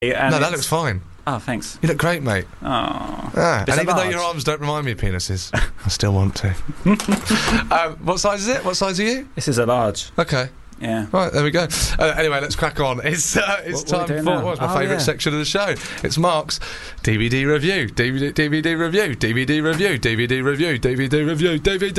No, that looks fine. Oh, thanks. You look great, mate. Oh. And even though your arms don't remind me of penises, I still want to. What size is it? What size are you? This is a large. Okay. Yeah. Right, there we go. Anyway, let's crack on. It's time for what's my favourite section of the show. It's Mark's DVD review. DVD review. DVD review. DVD review. DVD review. DVD review. DVD.